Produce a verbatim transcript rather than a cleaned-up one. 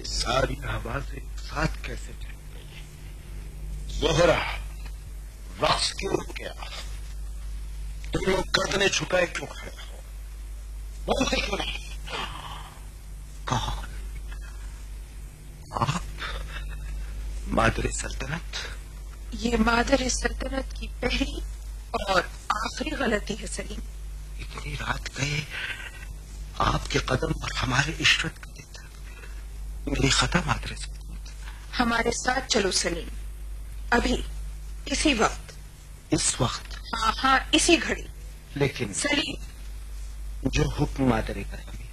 सारी आवाजें एक साथ कैसे चल गई? ज़ोहरा, रक्स क्यों रुक गया? तुम लोग गर्दनें झुकाए क्यों खड़े हो? बोलते क्यों नहीं? कौन? आप? मादर सल्तनत? ये मादर सल्तनत की पहली और आखिरी गलती है सलीम। इतनी रात गए आपके कदम पर हमारे इश्रत के तक मेरी खता मादर सल्तनत। हमारे साथ चलो सलीम, अभी इसी वक्त। इस वक्त? हाँ हाँ इसी घड़ी। लेकिन सलीम, जो हुक्म मादर करेंगे